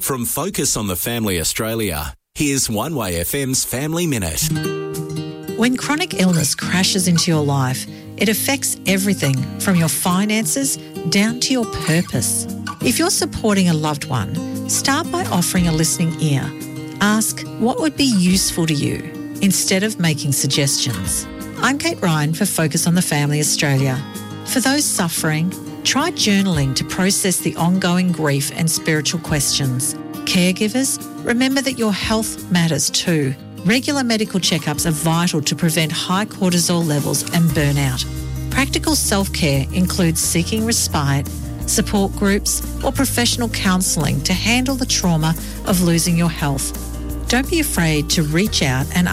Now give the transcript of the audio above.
From Focus on the Family Australia, here's One Way FM's Family Minute. When chronic illness crashes into your life, it affects everything from your finances down to your purpose. If you're supporting a loved one, start by offering a listening ear. Ask what would be useful to you instead of making suggestions. I'm Kate Ryan for Focus on the Family Australia. For those suffering, try journaling to process the ongoing grief and spiritual questions. Caregivers, remember that your health matters too. Regular medical checkups are vital to prevent high cortisol levels and burnout. Practical self-care includes seeking respite, support groups, or professional counselling to handle the trauma of losing your health. Don't be afraid to reach out and